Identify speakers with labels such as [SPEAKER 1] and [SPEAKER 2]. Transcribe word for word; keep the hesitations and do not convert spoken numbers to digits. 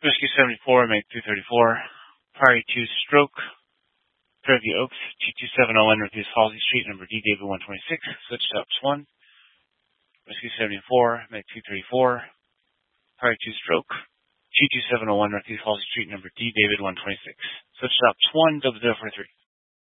[SPEAKER 1] Rescue seventy-four, make two thirty-four. Priority two, stroke. Fairview Oaks, two two seven zero one Northeast Halsey Street, number D David one twenty-six, switch to ops one. Rescue seventy-four, make two thirty-four. Priority two, stroke. two two seven zero one Northeast Halsey Street, number D David one twenty-six, switch to ops one, double zero four three.